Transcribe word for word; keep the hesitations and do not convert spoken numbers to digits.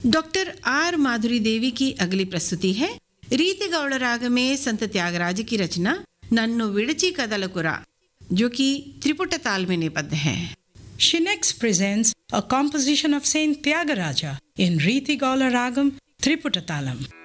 Doctor R माधुरी देवी की अगली प्रस्तुति है रीति गौड़ राग में संत त्यागराज की रचना नन्नु विड़ची कदलकुरा, जो कि त्रिपुट ताल में निबद्ध है। She next presents a composition of Saint Tyagaraja in Riti Gaula Ragam Triputatalam.